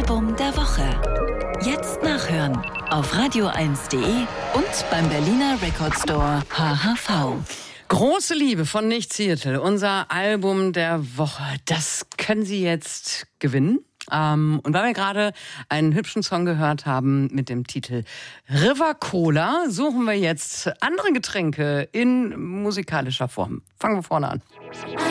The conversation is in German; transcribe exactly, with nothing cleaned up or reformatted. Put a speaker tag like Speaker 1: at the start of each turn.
Speaker 1: Album der Woche. Jetzt nachhören auf radio eins punkt de und beim Berliner Record Store H H V.
Speaker 2: Große Liebe von Nicht Seattle, unser Album der Woche. Das können Sie jetzt gewinnen. Ähm, und weil wir gerade einen hübschen Song gehört haben mit dem Titel River Cola, suchen wir jetzt andere Getränke in musikalischer Form. Fangen wir vorne an.